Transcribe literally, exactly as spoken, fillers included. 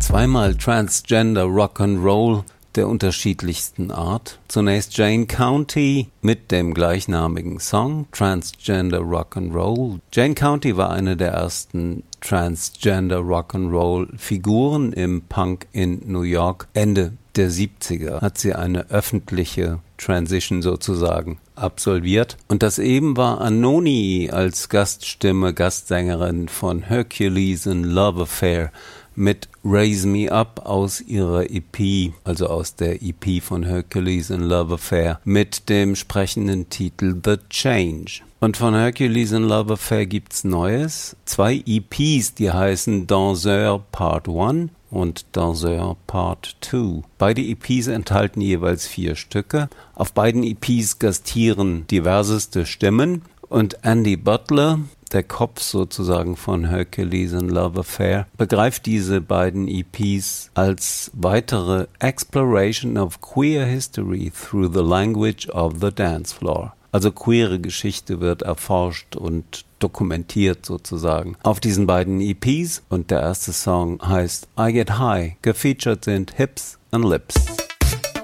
Zweimal Transgender Rock'n'Roll der unterschiedlichsten Art. Zunächst Jane County mit dem gleichnamigen Song Transgender Rock'n'Roll. Jane County war eine der ersten Transgender Rock'n'Roll Figuren im Punk in New York. Ende der siebziger hat sie eine öffentliche Transition sozusagen absolviert. Und das eben war Anohni als Gaststimme, Gastsängerin von Hercules and Love Affair mit Raise Me Up aus ihrer E P, also aus der E P von Hercules and Love Affair, mit dem sprechenden Titel The Change. Und von Hercules and Love Affair gibt's Neues. Zwei E Ps, die heißen Danseur Part eins und Danseur Part zwei. Beide E Ps enthalten jeweils vier Stücke. Auf beiden E Ps gastieren diverseste Stimmen und Andy Butler, der Kopf sozusagen von Hercules and Love Affair, begreift diese beiden E Ps als weitere Exploration of Queer History through the Language of the Dance Floor. Also queere Geschichte wird erforscht und dokumentiert sozusagen auf diesen beiden E Ps. Und der erste Song heißt I Get High. Gefeatured sind Hips and Lips.